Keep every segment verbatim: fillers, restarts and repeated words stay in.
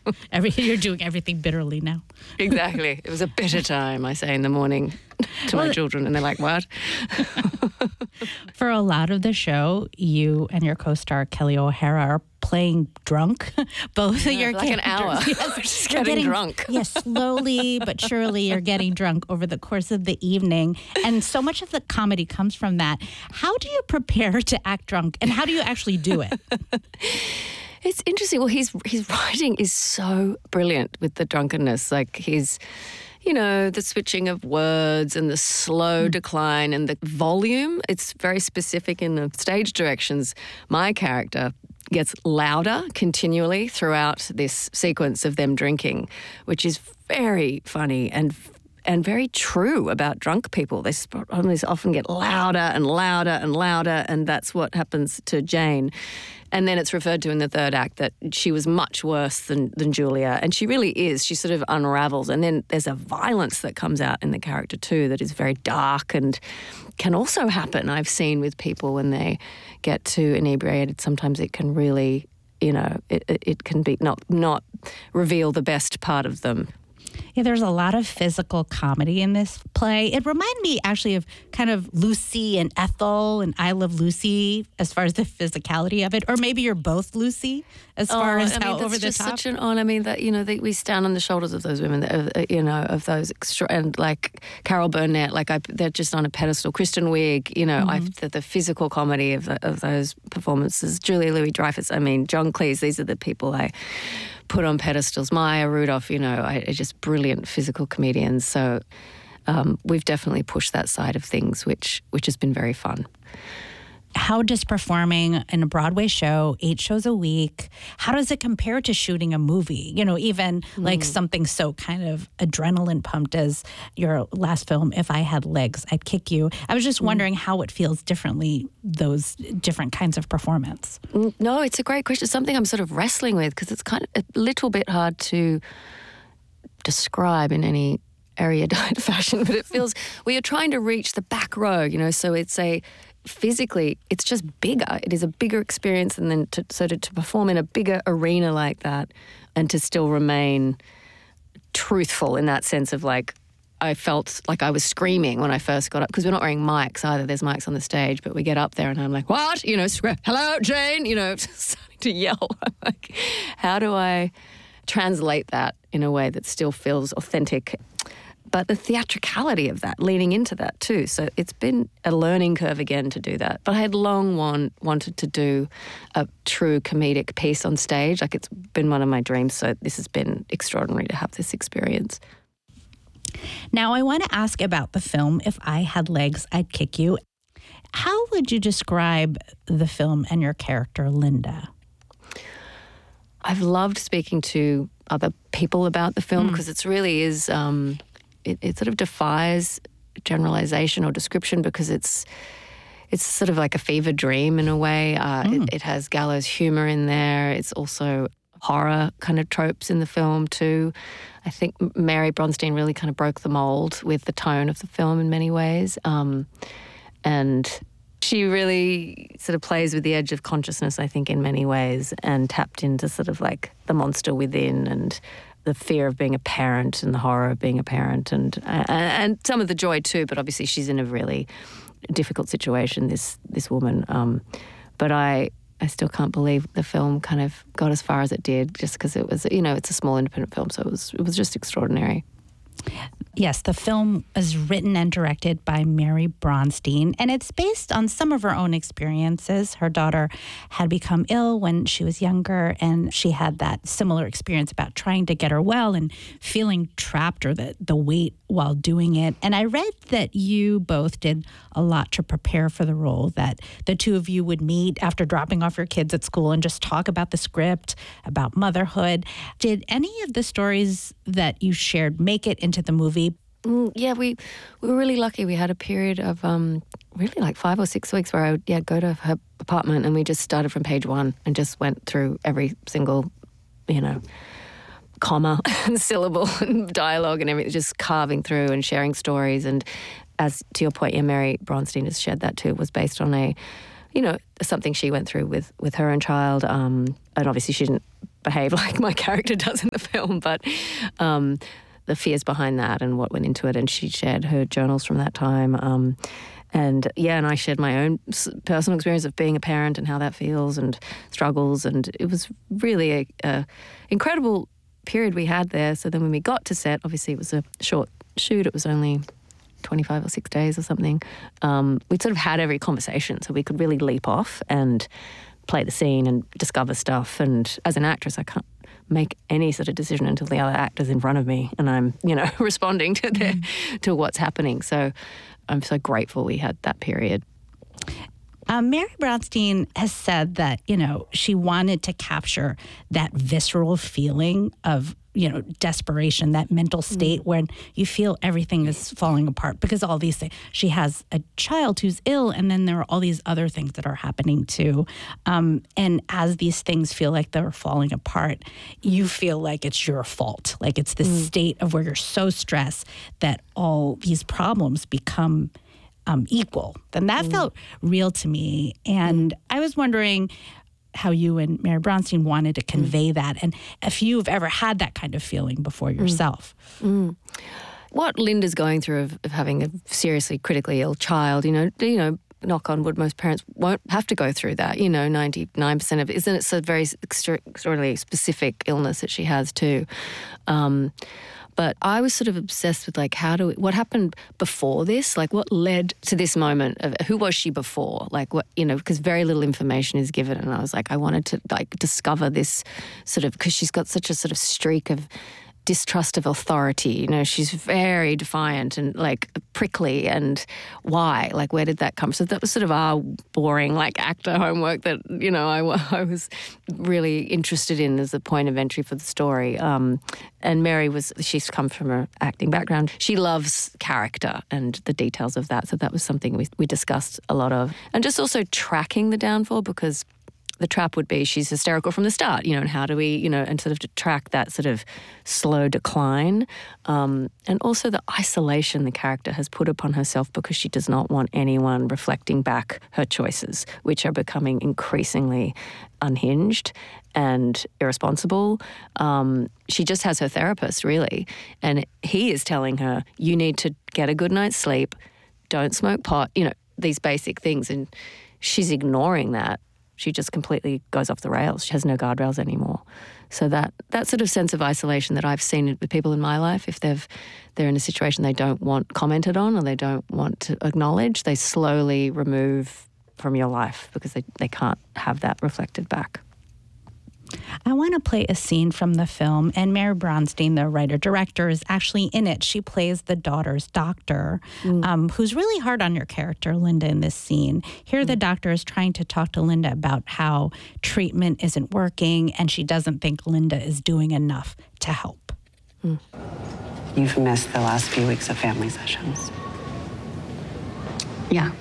Every, you're doing everything bitterly now. Exactly. It was a bitter time, I say, in the morning to well, my children, and they're like, what? For a lot of the show, you and your co-star Kelly O'Hara are playing drunk. Both yeah, of your like characters. an hour. Yes, just getting, getting drunk. Yes, slowly but surely you're getting drunk over the course of the evening. And so much of the comedy comes from that. How do you prepare to act drunk, and how do you actually do it? It's interesting. Well, his his writing is so brilliant with the drunkenness. Like he's, you know, the switching of words and the slow mm. decline and the volume. It's very specific in the stage directions. My character gets louder continually throughout this sequence of them drinking, which is very funny and and very true about drunk people. They often get louder and louder and louder, and that's what happens to Jane. And then it's referred to in the third act that she was much worse than, than Julia. And she really is. She sort of unravels. And then there's a violence that comes out in the character too that is very dark and can also happen. I've seen with people when they get too inebriated, sometimes it can really, you know, it, it, it can be not, not reveal the best part of them. Yeah, there's a lot of physical comedy in this play. It reminded me actually of kind of Lucy and Ethel and I Love Lucy as far as the physicality of it. Or maybe you're both Lucy as far oh, as I how mean, over the just top. Such an honor. I mean, that you know, they, we stand on the shoulders of those women, that, uh, you know, of those extra, and like Carol Burnett, like I, they're just on a pedestal. Kristen Wiig, you know, mm-hmm. I've, the, the physical comedy of the, of those performances. Julia Louis-Dreyfus. I mean, John Cleese. These are the people I put on pedestals. Maya Rudolph, you know, I, just brilliant physical comedians. So um, we've definitely pushed that side of things, which which has been very fun. How does performing in a Broadway show, eight shows a week, how does it compare to shooting a movie? You know, even mm. like something so kind of adrenaline pumped as your last film, If I Had Legs, I'd Kick You. I was just wondering mm. how it feels differently, those different kinds of performance. No, it's a great question. It's something I'm sort of wrestling with because it's kind of a little bit hard to describe in any erudite fashion, but it feels we are trying to reach the back row, you know, so it's a physically, it's just bigger. It is a bigger experience, and then to, so to, to perform in a bigger arena like that and to still remain truthful in that sense of like, I felt like I was screaming when I first got up because we're not wearing mics either. There's mics on the stage, but we get up there and I'm like, what? You know, hello, Jane, you know, starting to yell. I'm like, how do I translate that in a way that still feels authentic? But the theatricality of that, leaning into that too. So it's been a learning curve again to do that. But I had long want, wanted to do a true comedic piece on stage. Like it's been one of my dreams. So this has been extraordinary to have this experience. Now I want to ask about the film, If I Had Legs, I'd Kick You. How would you describe the film and your character, Linda? I've loved speaking to other people about the film because mm. it really is... Um, It, it sort of defies generalization or description because it's it's sort of like a fever dream in a way. Uh, mm. it, it has gallows humor in there. It's also horror kind of tropes in the film too. I think Mary Bronstein really kind of broke the mold with the tone of the film in many ways. Um, and she really sort of plays with the edge of consciousness, I think, in many ways, and tapped into sort of like the monster within and the fear of being a parent and the horror of being a parent and uh, and some of the joy too, but obviously she's in a really difficult situation, this this woman. Um, but I, I still can't believe the film kind of got as far as it did just because it was, you know, it's a small independent film, so it was it was just extraordinary. Yes, the film is written and directed by Mary Bronstein, and it's based on some of her own experiences. Her daughter had become ill when she was younger, and she had that similar experience about trying to get her well and feeling trapped or the, the weight while doing it. And I read that you both did a lot to prepare for the role, that the two of you would meet after dropping off your kids at school and just talk about the script, about motherhood. Did any of the stories that you shared make it into the movie? Mm, yeah, we, we were really lucky. We had a period of um, really like five or six weeks where I would yeah, go to her apartment and we just started from page one and just went through every single, you know, comma and syllable and dialogue and everything, just carving through and sharing stories. And as to your point, yeah, Mary Bronstein has shared that too. It was based on a, you know, something she went through with, with her own child. Um, and obviously she didn't behave like my character does in the film, but um, the fears behind that and what went into it. And she shared her journals from that time. Um, and yeah, and I shared my own personal experience of being a parent and how that feels and struggles. And it was really a, a incredible period we had there. So then when we got to set, obviously it was a short shoot. It was only twenty-five or six days or something. Um, we'd sort of had every conversation, so we could really leap off and play the scene and discover stuff. And as an actress, I can't make any sort of decision until the other actor's in front of me and I'm, you know, responding to their, mm. to what's happening. So I'm so grateful we had that period. Um, Mary Bronstein has said that, you know, she wanted to capture that visceral feeling of, you know, desperation, that mental state mm. when you feel everything is falling apart because all these things. She has a child who's ill, and then there are all these other things that are happening too. Um, and as these things feel like they're falling apart, you feel like it's your fault. Like it's the mm. state of where you're so stressed that all these problems become Um, equal. Then that mm. felt real to me. And mm. I was wondering how you and Mary Bronstein wanted to convey mm. that, and if you've ever had that kind of feeling before yourself. Mm. Mm. What Linda's going through of, of having a seriously critically ill child, you know, you know, knock on wood, most parents won't have to go through that. You know, ninety-nine percent of it, isn't it a very extra, extraordinarily specific illness that she has too. Um, But I was sort of obsessed with, like, how do we, what happened before this? Like, what led to this moment of who was she before? Like, what, you know, because very little information is given. And I was like, I wanted to, like, discover this sort of, because she's got such a sort of streak of distrust of authority. You know, she's very defiant and, like, prickly. And why? Like, where did that come from? So that was sort of our boring, like, actor homework that, you know, I, I was really interested in as a point of entry for the story. Um, and Mary was, she's come from an acting background. She loves character and the details of that. So that was something we, we discussed a lot of. And just also tracking the downfall, because the trap would be she's hysterical from the start, you know, and how do we, you know, and sort of to track that sort of slow decline. Um, and also the isolation the character has put upon herself because she does not want anyone reflecting back her choices, which are becoming increasingly unhinged and irresponsible. Um, she just has her therapist, really, and he is telling her, you need to get a good night's sleep, don't smoke pot, you know, these basic things. And she's ignoring that. She just completely goes off the rails. She has no guardrails anymore. So that that sort of sense of isolation that I've seen with people in my life, if they've they're in a situation they don't want commented on or they don't want to acknowledge, they slowly remove from your life because they, they can't have that reflected back. I want to play a scene from the film, and Mary Bronstein, the writer-director, is actually in it. She plays the daughter's doctor, mm. um, who's really hard on your character, Linda, in this scene. Here, mm. the doctor is trying to talk to Linda about how treatment isn't working, and she doesn't think Linda is doing enough to help. Mm. You've missed the last few weeks of family sessions. Yeah.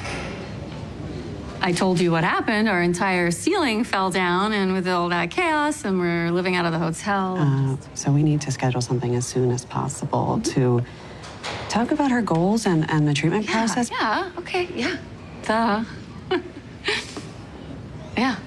I told you what happened. Our entire ceiling fell down, and with all that chaos, and we're living out of the hotel. Uh, so we need to schedule something as soon as possible to talk about her goals and, and the treatment yeah, process. Yeah, okay, yeah. Duh. yeah.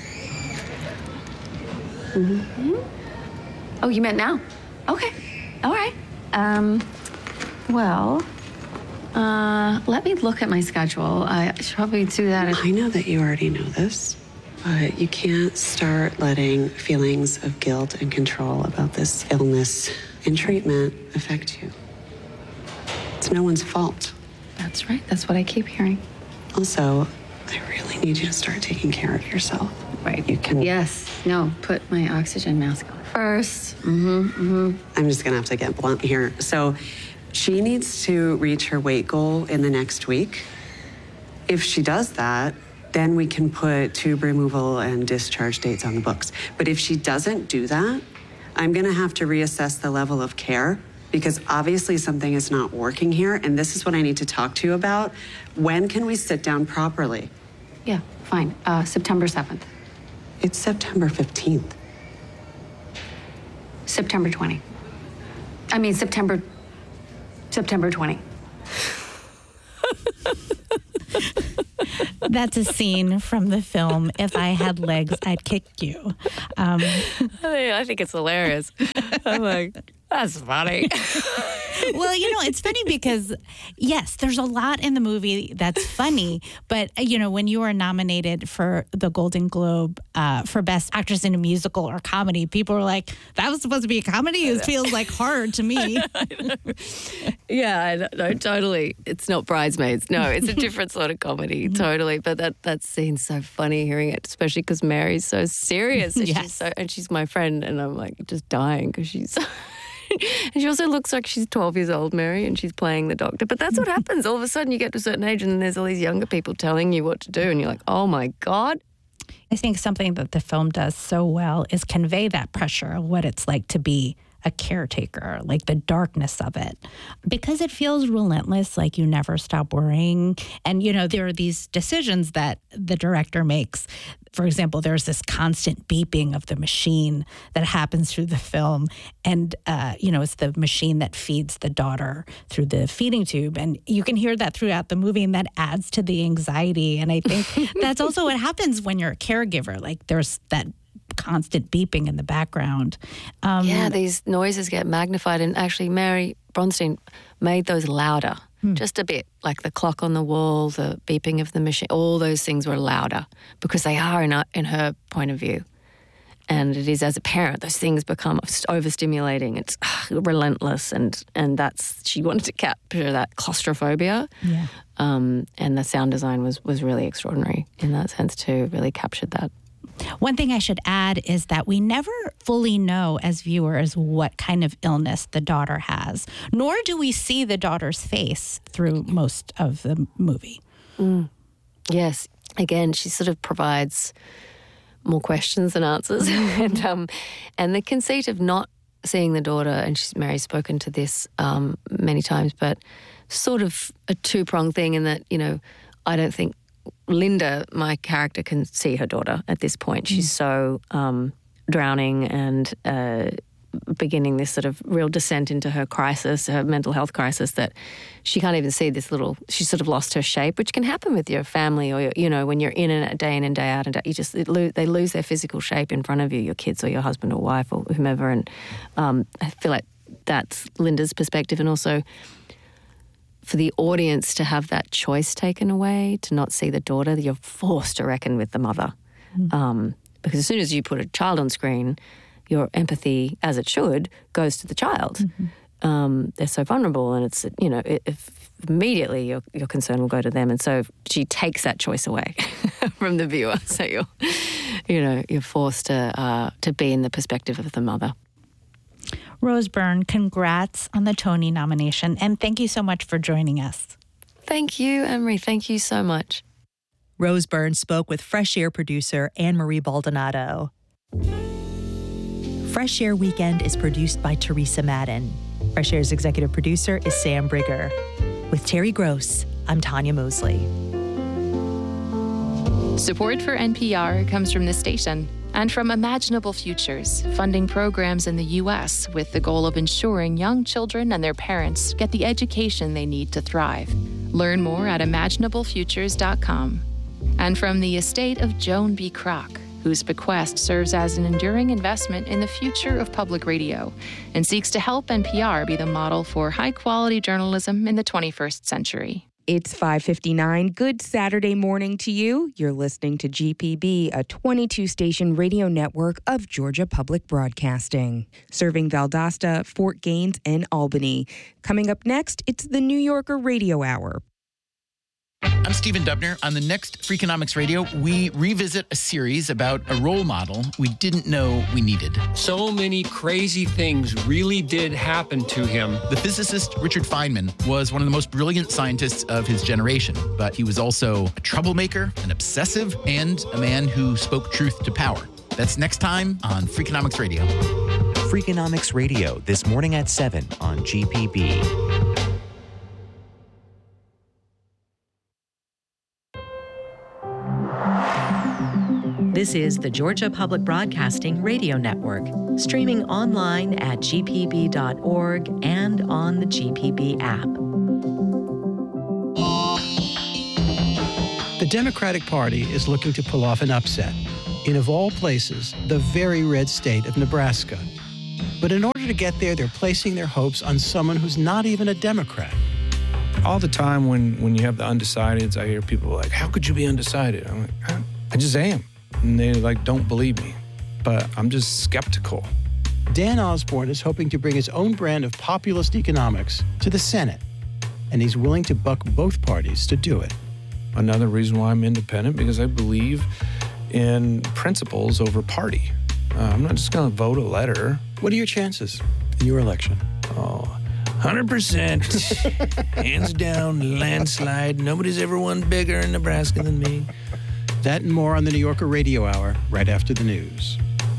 Mm-hmm. Mm-hmm. Oh, you meant now? Okay, all right. Um, well... Uh, let me look at my schedule. I should probably do that. I know that you already know this, but you can't start letting feelings of guilt and control about this illness and treatment affect you. It's no one's fault. That's right. That's what I keep hearing. Also, I really need you to start taking care of yourself. Right. You can... Yes. No, put my oxygen mask on first. Mm-hmm, mm-hmm. I'm just gonna have to get blunt here. So... she needs to reach her weight goal in the next week. If she does that, then we can put tube removal and discharge dates on the books. But if she doesn't do that, I'm gonna have to reassess the level of care because obviously something is not working here, and this is what I need to talk to you about. When can we sit down properly? Yeah, fine. Uh, September seventh. It's September fifteenth. September twentieth. I mean, September... September twentieth. That's a scene from the film If I Had Legs, I'd Kick You. Um, I think it's hilarious. I'm like, that's funny. Well, you know, it's funny because, yes, there's a lot in the movie that's funny. But, you know, when you are nominated for the Golden Globe uh, for Best Actress in a Musical or Comedy, people are like, that was supposed to be a comedy? It feels like hard to me. I know. Yeah, I know, no, totally. It's not Bridesmaids. No, it's a different sort of comedy, totally. But that, that scene's so funny hearing it, especially because Mary's so serious. And, Yes. she's so, and she's my friend, and I'm like just dying because she's... And she also looks like she's twelve years old, Mary, and she's playing the doctor. But that's what happens. All of a sudden you get to a certain age and then there's all these younger people telling you what to do. And you're like, oh, my God. I think something that the film does so well is convey that pressure, what it's like to be a caretaker, like the darkness of it, because it feels relentless, like you never stop worrying. And, you know, there are these decisions that the director makes. For example, there's this constant beeping of the machine that happens through the film. And, uh, you know, it's the machine that feeds the daughter through the feeding tube. And you can hear that throughout the movie, and that adds to the anxiety. And I think that's also what happens when you're a caregiver. Like there's that constant beeping in the background. Um, yeah, these noises get magnified. And actually, Mary Bronstein made those louder, hmm. just a bit. Like the clock on the wall, the beeping of the machine, all those things were louder because they are in, a, in her point of view. And it is, as a parent, those things become overstimulating. It's ugh, relentless. And, and that's, she wanted to capture that claustrophobia. Yeah. Um, and the sound design was, was really extraordinary in that sense too, really captured that. One thing I should add is that we never fully know as viewers what kind of illness the daughter has, nor do we see the daughter's face through most of the movie. Mm. Yes. Again, she sort of provides more questions than answers. and um, and the conceit of not seeing the daughter, and she's Mary's spoken to this um, many times, but sort of a two-pronged thing in that, you know, I don't think Linda, my character, can see her daughter at this point. She's mm. so um, drowning and uh, beginning this sort of real descent into her crisis, her mental health crisis, that she can't even see this little, she's sort of lost her shape, which can happen with your family or, you know, when you're in and day in and day out and day, you just, it lo- they lose their physical shape in front of you, your kids or your husband or wife or whomever. And um, I feel like that's Linda's perspective. And also, for the audience to have that choice taken away, to not see the daughter, you're forced to reckon with the mother. Mm. Um, because as soon as you put a child on screen, your empathy, as it should, goes to the child. Mm-hmm. Um, they're so vulnerable, and it's, you know, it, if immediately your, your concern will go to them. And so she takes that choice away from the viewer. So you're, you know, you're forced to uh, to be in the perspective of the mother. Rose Byrne, congrats on the Tony nomination, and thank you so much for joining us. Thank you, Emery. Thank you so much. Rose Byrne spoke with Fresh Air producer Anne-Marie Baldonado. Fresh Air Weekend is produced by Teresa Madden. Fresh Air's executive producer is Sam Brigger. With Terry Gross, I'm Tanya Mosley. Support for N P R comes from this station and from Imaginable Futures, funding programs in the U S with the goal of ensuring young children and their parents get the education they need to thrive. Learn more at imaginable futures dot com. And from the estate of Joan B. Kroc, whose bequest serves as an enduring investment in the future of public radio and seeks to help N P R be the model for high-quality journalism in the twenty-first century. It's five fifty-nine. Good Saturday morning to you. You're listening to G P B, a twenty-two station radio network of Georgia Public Broadcasting, serving Valdosta, Fort Gaines, and Albany. Coming up next, it's the New Yorker Radio Hour. I'm Stephen Dubner. On the next Freakonomics Radio, we revisit a series about a role model we didn't know we needed. So many crazy things really did happen to him. The physicist Richard Feynman was one of the most brilliant scientists of his generation, but he was also a troublemaker, an obsessive, and a man who spoke truth to power. That's next time on Freakonomics Radio. Freakonomics Radio, this morning at seven on G P B. This is the Georgia Public Broadcasting Radio Network, streaming online at G P B dot org and on the G P B app. The Democratic Party is looking to pull off an upset. in, of all places, the very red state of Nebraska. But in order to get there, they're placing their hopes on someone who's not even a Democrat. All the time when, when you have the undecideds, I hear people like, how could you be undecided? I'm like, I, I just am. And they like don't believe me. But I'm just skeptical. Dan Osborne is hoping to bring his own brand of populist economics to the Senate. And he's willing to buck both parties to do it. Another reason why I'm independent, because I believe in principles over party. Uh, I'm not just going to vote a letter. What are your chances in your election? Oh, one hundred percent. Hands down, landslide. Nobody's ever won bigger in Nebraska than me. That and more on the New Yorker Radio Hour right after the news.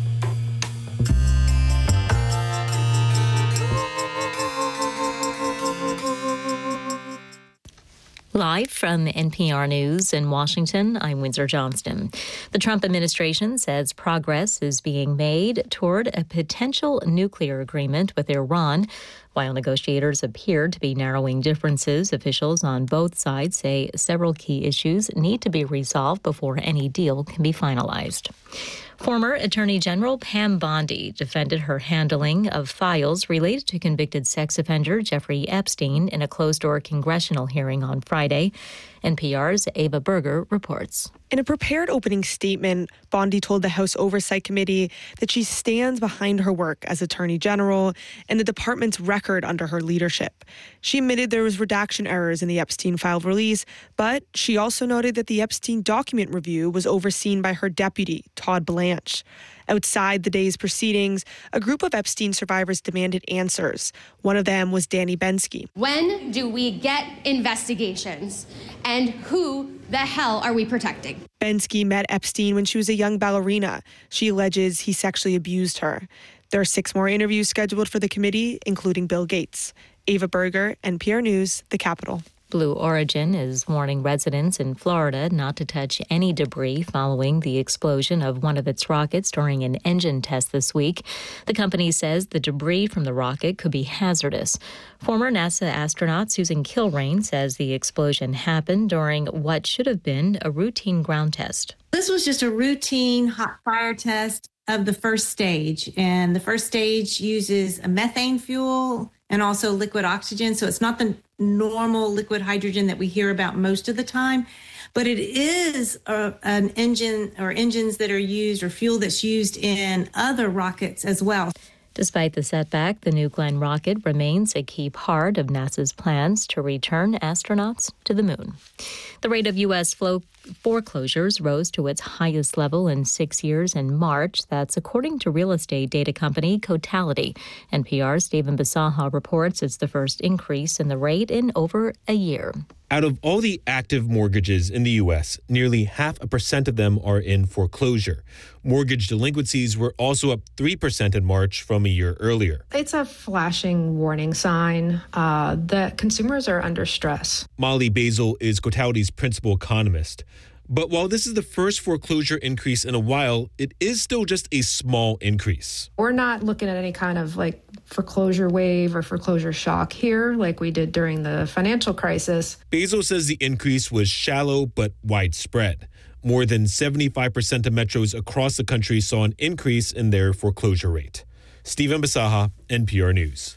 Live from N P R News in Washington, I'm Windsor Johnston. The Trump administration says progress is being made toward a potential nuclear agreement with Iran. While negotiators appear to be narrowing differences, officials on both sides say several key issues need to be resolved before any deal can be finalized. Former Attorney General Pam Bondi defended her handling of files related to convicted sex offender Jeffrey Epstein in a closed-door congressional hearing on Friday. N P R's Ava Berger reports. In a prepared opening statement, Bondi told the House Oversight Committee that she stands behind her work as Attorney General and the department's record under her leadership. She admitted there was redaction errors in the Epstein file release, but she also noted that the Epstein document review was overseen by her deputy, Todd Blanche. Outside the day's proceedings, a group of Epstein survivors demanded answers. One of them was Danny Bensky. When do we get investigations? And who the hell are we protecting? Bensky met Epstein when she was a young ballerina. She alleges he sexually abused her. There are six more interviews scheduled for the committee, including Bill Gates. Ava Berger, N P R News, The Capitol. Blue Origin is warning residents in Florida not to touch any debris following the explosion of one of its rockets during an engine test this week. The company says the debris from the rocket could be hazardous. Former NASA astronaut Susan Kilrain says the explosion happened during what should have been a routine ground test. This was just a routine hot fire test of the first stage, and the first stage uses a methane fuel and also liquid oxygen. So it's not the normal liquid hydrogen that we hear about most of the time, but it is a, an engine or engines that are used or fuel that's used in other rockets as well. Despite the setback, the New Glenn rocket remains a key part of NASA's plans to return astronauts to the moon. The rate of U S flow foreclosures rose to its highest level in six years in March. That's according to real estate data company Cotality. N P R's Stephen Bisaha reports it's the first increase in the rate in over a year. Out of all the active mortgages in the U S, nearly half a percent of them are in foreclosure. Mortgage delinquencies were also up three percent in March from a year earlier. It's a flashing warning sign uh, that consumers are under stress. Molly Basil is Cotality's principal economist. But while this is the first foreclosure increase in a while, it is still just a small increase. We're not looking at any kind of like foreclosure wave or foreclosure shock here like we did during the financial crisis. Basil says the increase was shallow but widespread. More than seventy-five percent of metros across the country saw an increase in their foreclosure rate. Stephen Bisaha, N P R News.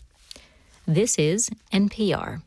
This is N P R.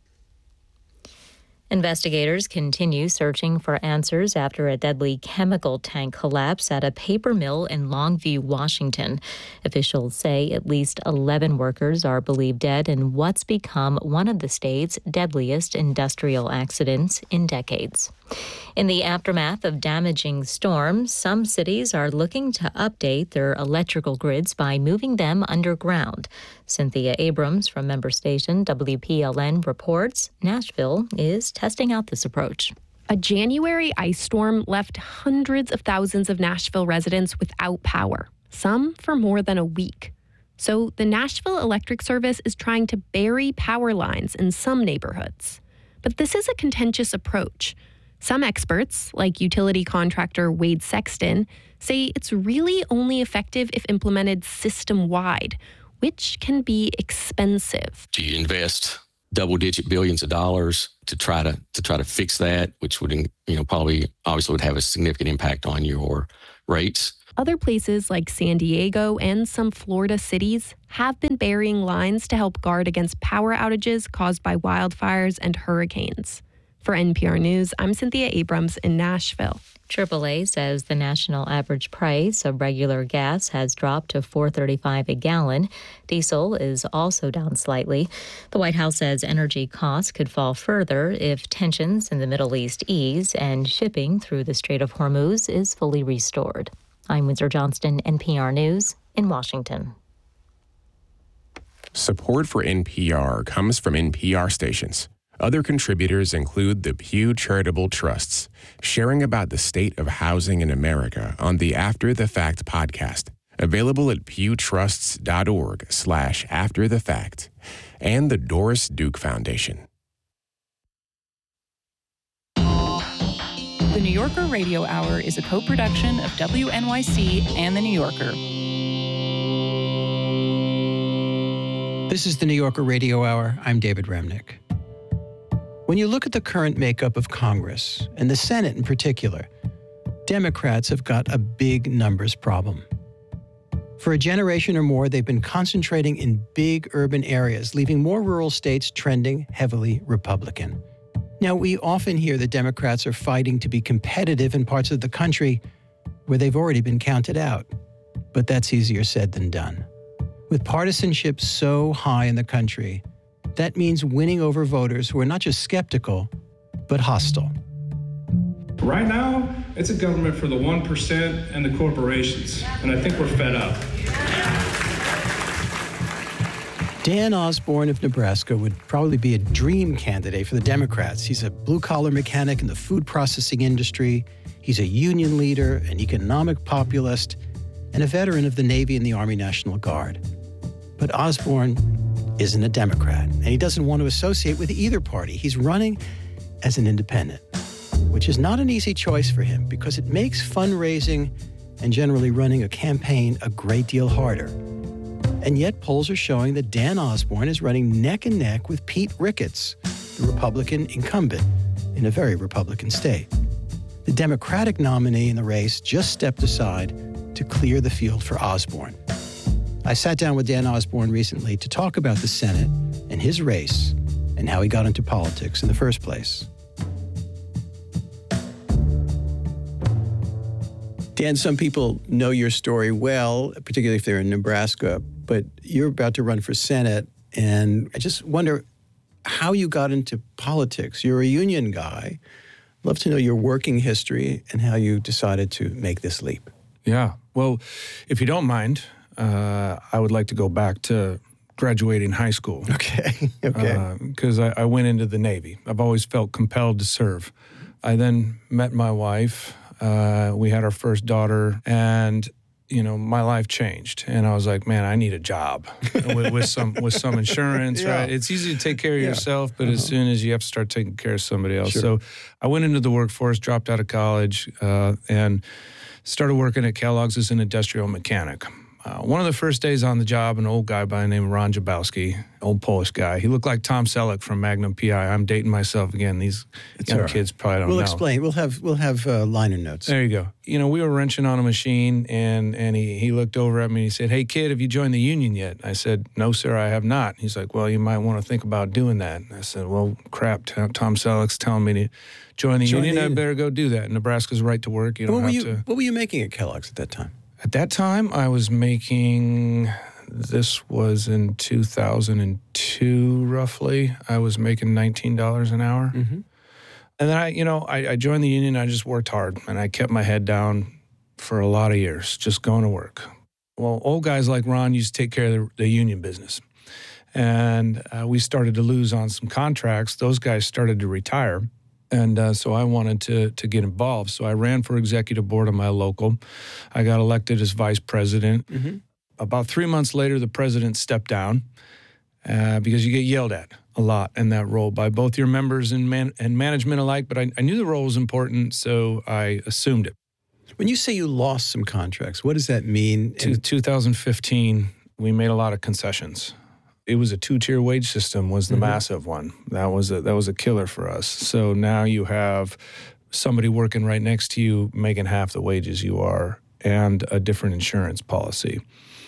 Investigators continue searching for answers after a deadly chemical tank collapse at a paper mill in Longview, Washington. Officials say at least eleven workers are believed dead in what's become one of the state's deadliest industrial accidents in decades. In the aftermath of damaging storms, some cities are looking to update their electrical grids by moving them underground. Cynthia Abrams from member station W P L N reports Nashville is testing out this approach. A January ice storm left hundreds of thousands of Nashville residents without power, some for more than a week. So the Nashville Electric Service is trying to bury power lines in some neighborhoods. But this is a contentious approach. Some experts, like utility contractor Wade Sexton, say it's really only effective if implemented system-wide, which can be expensive. Do you invest double-digit billions of dollars to try to to try to fix that, which would, you know, probably obviously would have a significant impact on your rates. Other places like San Diego and some Florida cities have been burying lines to help guard against power outages caused by wildfires and hurricanes. For N P R News, I'm Cynthia Abrams in Nashville. triple A says the national average price of regular gas has dropped to four dollars and thirty-five cents a gallon. Diesel is also down slightly. The White House says energy costs could fall further if tensions in the Middle East ease and shipping through the Strait of Hormuz is fully restored. I'm Windsor Johnston, N P R News in Washington. Support for N P R comes from N P R stations. Other contributors include the Pew Charitable Trusts, sharing about the state of housing in America on the After the Fact podcast, available at pewtrusts.org slash after the fact, and the Doris Duke Foundation. The New Yorker Radio Hour is a co-production of W N Y C and The New Yorker. This is the New Yorker Radio Hour. I'm David Remnick. When you look at the current makeup of Congress, and the Senate in particular, Democrats have got a big numbers problem. For a generation or more, they've been concentrating in big urban areas, leaving more rural states trending heavily Republican. Now, we often hear that Democrats are fighting to be competitive in parts of the country where they've already been counted out. But that's easier said than done. With partisanship so high in the country, that means winning over voters who are not just skeptical, but hostile. Right now, it's a government for the one percent and the corporations, and I think we're fed up. Dan Osborne of Nebraska would probably be a dream candidate for the Democrats. He's a blue-collar mechanic in the food processing industry. He's a union leader, an economic populist, and a veteran of the Navy and the Army National Guard. But Osborne isn't a Democrat, and he doesn't want to associate with either party. He's running as an independent, which is not an easy choice for him because it makes fundraising and generally running a campaign a great deal harder. And yet polls are showing that Dan Osborne is running neck and neck with Pete Ricketts, the Republican incumbent in a very Republican state. The Democratic nominee in the race just stepped aside to clear the field for Osborne. I sat down with Dan Osborne recently to talk about the Senate and his race and how he got into politics in the first place. Dan, some people know your story well, particularly if they're in Nebraska, but you're about to run for Senate, and I just wonder how you got into politics. You're a union guy. I'd love to know your working history and how you decided to make this leap. Yeah. Well, if you don't mind, uh, I would like to go back to graduating high school. Okay. Okay. Because uh, I, I went into the Navy. I've always felt compelled to serve. I then met my wife. Uh, we had our first daughter, and you know, my life changed, and I was like, man, I need a job with, with some with some insurance, yeah. right? It's easy to take care of yeah. yourself, but uh-huh. as soon as you have to start taking care of somebody else. Sure. So I went into the workforce, dropped out of college, uh, and started working at Kellogg's as an industrial mechanic. Uh, one of the first days on the job, an old guy by the name of Ron Jabowski, old Polish guy. He looked like Tom Selleck from Magnum P I. I'm dating myself again. These it's young right. kids probably don't we'll know. We'll explain. We'll have we'll have uh, liner notes. There you go. You know, we were wrenching on a machine, and and he, he looked over at me and he said, "Hey, kid, have you joined the union yet?" I said, "No, sir, I have not." He's like, "Well, you might want to think about doing that." And I said, "Well, crap, Tom Selleck's telling me to join the join union. The union. I better go do that. Nebraska's right to work. You don't what have were you, to." What were you making at Kellogg's at that time? At that time, I was making, this was in two thousand two, roughly. I was making nineteen dollars an hour. Mm-hmm. And then I, you know, I, I joined the union. I just worked hard, and I kept my head down for a lot of years, just going to work. Well, old guys like Ron used to take care of the, the union business. And uh, we started to lose on some contracts. Those guys started to retire. And uh, so I wanted to to get involved. So I ran for executive board of my local. I got elected as vice president. Mm-hmm. About three months later, the president stepped down uh, because you get yelled at a lot in that role by both your members and, man- and management alike. But I, I knew the role was important, so I assumed it. When you say you lost some contracts, what does that mean? To two thousand fifteen, we made a lot of concessions. it was a two-tier wage system was the mm-hmm. massive one. That was a, that was a killer for us. So now you have somebody working right next to you making half the wages you are and a different insurance policy.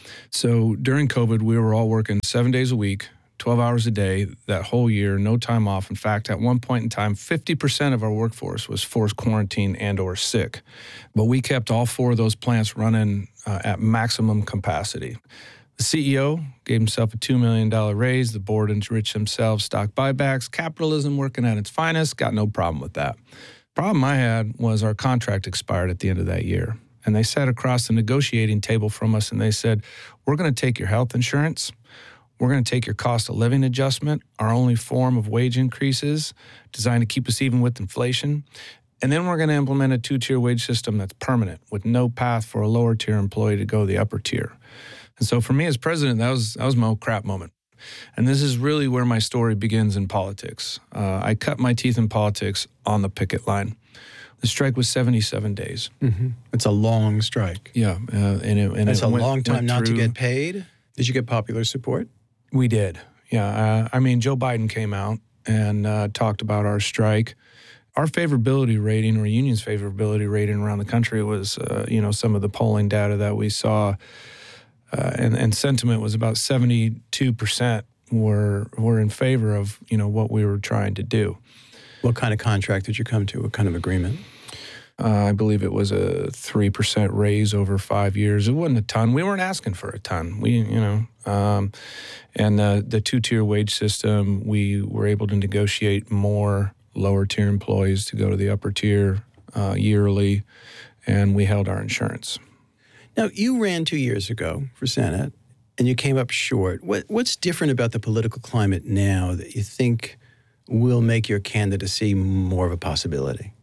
So during COVID, we were all working seven days a week, twelve hours a day, that whole year, no time off. In fact, at one point in time, fifty percent of our workforce was forced quarantine and or sick. But we kept all four of those plants running uh, at maximum capacity. The C E O gave himself a two million dollars raise. The board enriched themselves, stock buybacks, capitalism working at its finest, got no problem with that. Problem I had was our contract expired at the end of that year. And they sat across the negotiating table from us and they said, we're going to take your health insurance. We're going to take your cost of living adjustment, our only form of wage increases designed to keep us even with inflation. And then we're going to implement a two-tier wage system that's permanent with no path for a lower tier employee to go to the upper tier. And so for me as president, that was that was my old crap moment. And this is really where my story begins in politics. Uh, I cut my teeth in politics on the picket line. The strike was seventy-seven days. Mm-hmm. It's a long strike. Yeah. Uh, and it, and That's it a went, long time not through. to get paid. Did you get popular support? We did. Yeah. Uh, I mean, Joe Biden came out and uh, talked about our strike. Our favorability rating, or union's favorability rating around the country was, uh, you know, some of the polling data that we saw, uh, and, and sentiment was about seventy-two percent were were in favor of, you know, what we were trying to do. What kind of contract did you come to? What kind of agreement? Uh, I believe it was a three percent raise over five years. It wasn't a ton. We weren't asking for a ton. We, you know, um, and the, the two-tier wage system, we were able to negotiate more lower-tier employees to go to the upper tier uh, yearly, and we held our insurance. Now, you ran two years ago for Senate, and you came up short. What, what's different about the political climate now that you think will make your candidacy more of a possibility?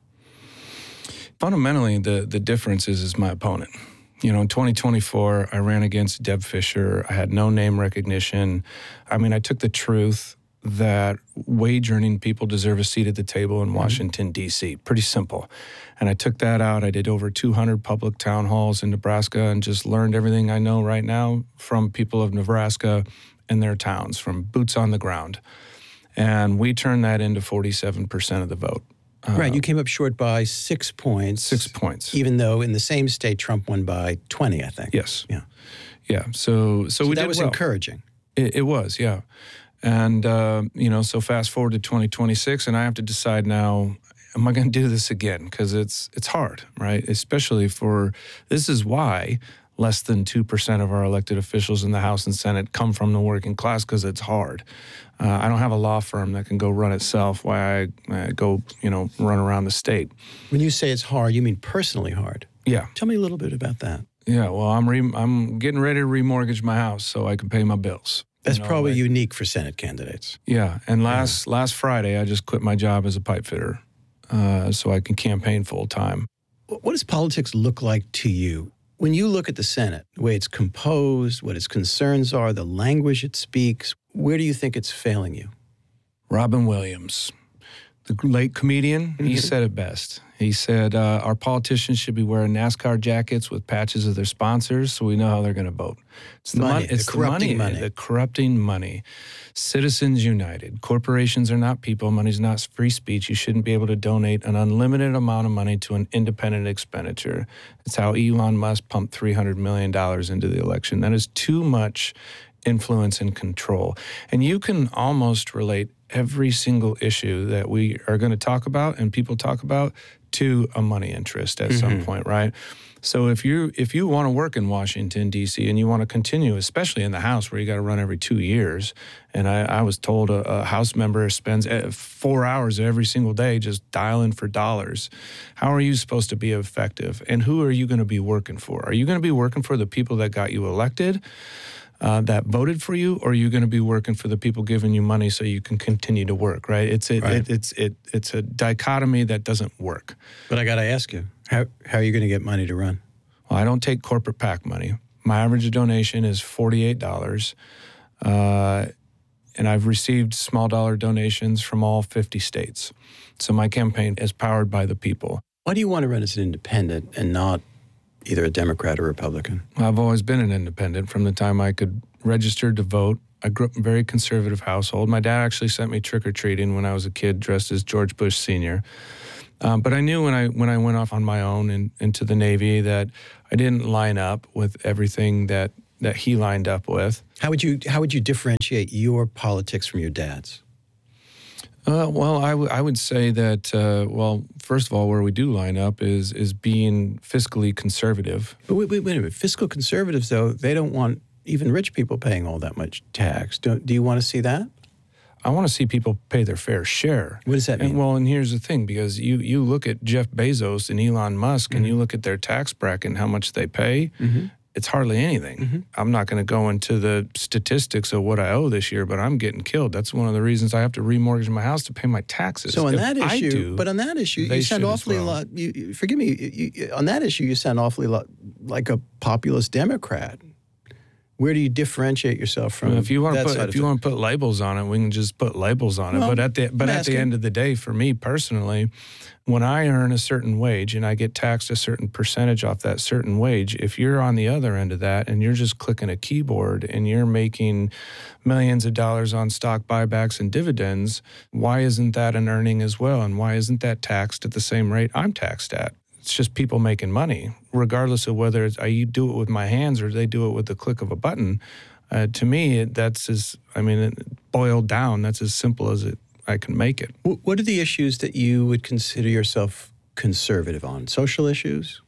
Fundamentally, the, the difference is, is my opponent. You know, in twenty twenty-four, I ran against Deb Fischer. I had no name recognition. I mean, I took the truth that wage-earning people deserve a seat at the table in Washington, D C Pretty simple. And I took that out. I did over two hundred public town halls in Nebraska and just learned everything I know right now from people of Nebraska and their towns, from boots on the ground. And we turned that into forty-seven percent of the vote. Uh, right, you came up short by six points. Six points. Even though in the same state, Trump won by twenty, I think. Yes. Yeah. Yeah, so so, so we that did was well. encouraging. It, it was, yeah. And, uh, you know, so fast forward to twenty twenty-six, and I have to decide now, am I going to do this again? Because it's, it's hard, right? Especially for, this is why less than two percent of our elected officials in the House and Senate come from the working class, because it's hard. Uh, I don't have a law firm that can go run itself while I, I go, you know, run around the state. When you say it's hard, you mean personally hard? Yeah. Tell me a little bit about that. Yeah, well, I'm re- I'm getting ready to remortgage my house so I can pay my bills. That's you know, probably like, unique for Senate candidates. Yeah, and last yeah. last Friday, I just quit my job as a pipe fitter uh, so I can campaign full time. What does politics look like to you? When you look at the Senate, the way it's composed, what its concerns are, the language it speaks, where do you think it's failing you? Robin Williams, the late comedian, mm-hmm. he said it best. He said, uh, our politicians should be wearing NASCAR jackets with patches of their sponsors so we know how they're going to vote. It's the money, money. It's the the corrupting money, money. The corrupting money. Citizens united. Corporations are not people. Money's not free speech. You shouldn't be able to donate an unlimited amount of money to an independent expenditure. It's how Elon Musk pumped three hundred million dollars into the election. That is too much influence and control. And you can almost relate every single issue that we are going to talk about and people talk about to a money interest at mm-hmm. some point, right? So if you if you want to work in Washington, D C, and you want to continue, especially in the House where you got to run every two years, and I, I was told a, a House member spends four hours every single day just dialing for dollars, how are you supposed to be effective? And who are you going to be working for? Are you going to be working for the people that got you elected? Uh, that voted for you, or are you going to be working for the people giving you money so you can continue to work, right? It's it, right. it, it's it, it's a dichotomy that doesn't work. But I got to ask you, how how are you going to get money to run? Well, I don't take corporate PAC money. My average donation is forty-eight dollars, uh, and I've received small dollar donations from all fifty states. So my campaign is powered by the people. Why do you want to run as an independent and not either a Democrat or Republican? I've always been an independent from the time I could register to vote I grew up in a very conservative household. My dad actually sent me trick-or-treating when I was a kid dressed as George Bush Senior Um, but I knew when I when I went off on my own and into the Navy that I didn't line up with everything that, that he lined up with. How would you how would you differentiate your politics from your dad's? Uh, well, I, w- I would say that, uh, well, first of all, where we do line up is is being fiscally conservative. But wait, wait, wait a minute. Fiscal conservatives, though, they don't want even rich people paying all that much tax. Do, do you want to see that? I want to see people pay their fair share. What does that mean? And, well, and here's the thing, because you, you look at Jeff Bezos and Elon Musk, mm-hmm. and you look at their tax bracket and how much they pay, mm-hmm. it's hardly anything. Mm-hmm. I'm not going to go into the statistics of what I owe this year, but I'm getting killed. That's one of the reasons I have to remortgage my house to pay my taxes. So on if that issue, I do, but on that issue, you sound awfully well. a lot. You, you, forgive me. You, you, on that issue, you sound awfully lot like a populist Democrat. Where do you differentiate yourself from? Well, if you want that to put side if of you it? want to put labels on it, we can just put labels on it. Well, but at the but I'm at the asking. end of the day, for me personally, when I earn a certain wage and I get taxed a certain percentage off that certain wage, if you're on the other end of that and you're just clicking a keyboard and you're making millions of dollars on stock buybacks and dividends, why isn't that an earning as well? And why isn't that taxed at the same rate I'm taxed at? It's just people making money, regardless of whether it's, I do it with my hands or they do it with the click of a button. Uh, to me, that's as, I mean, it boiled down, that's as simple as it I can make it. What are the issues that you would consider yourself conservative on? Social issues?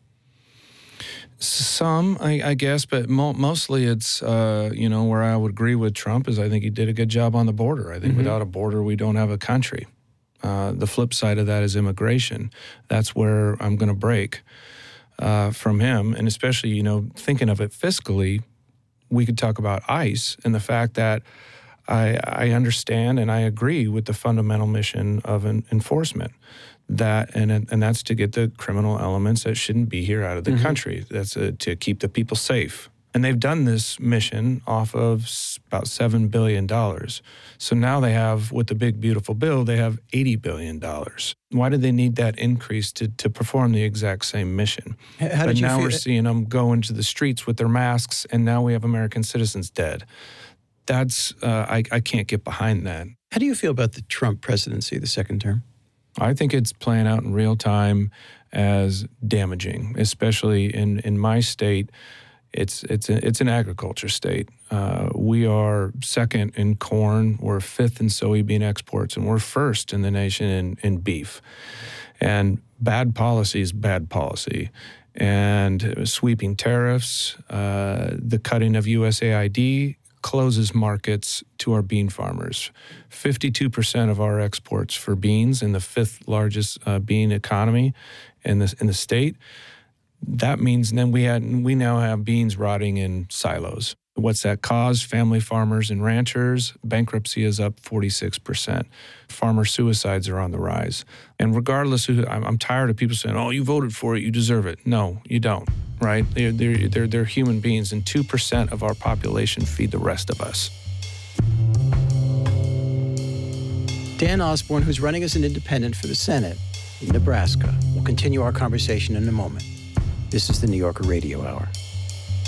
Some, I, I guess, but mo- mostly it's, uh, you know, where I would agree with Trump is I think he did a good job on the border. I think mm-hmm. without a border, we don't have a country. Uh, the flip side of that is immigration. That's where I'm going to break uh, from him. And especially, you know, thinking of it fiscally, we could talk about ICE and the fact that I, I understand and I agree with the fundamental mission of an enforcement. That and and that's to get the criminal elements that shouldn't be here out of the mm-hmm. country. That's a, to keep the people safe. And they've done this mission off of about seven billion dollars. So now they have, with the big, beautiful bill, they have eighty billion dollars. Why did they need that increase to, to perform the exact same mission? How but did you now feel we're that- seeing them go into the streets with their masks, and now we have American citizens dead. That's, uh, I, I can't get behind that. How do you feel about the Trump presidency, the second term? I think it's playing out in real time as damaging, especially in, in my state. It's it's a, it's an agriculture state. Uh, we are second in corn. We're fifth in soybean exports, and we're first in the nation in, in beef. And bad policy is bad policy. And sweeping tariffs, uh, the cutting of U S A I D closes markets to our bean farmers. fifty-two percent of our exports for beans in the fifth largest uh, bean economy in the in the state. That means then we had we now have beans rotting in silos. What's that cause? Family farmers and ranchers, bankruptcy is up forty-six percent. Farmer suicides are on the rise. And regardless of, I'm, I'm tired of people saying, oh, you voted for it, you deserve it. No, you don't, right? They're, they're, they're, they're human beings, and two percent of our population feed the rest of us. Dan Osborne, who's running as an independent for the Senate in Nebraska. We'll continue our conversation in a moment. This is the New Yorker Radio Hour.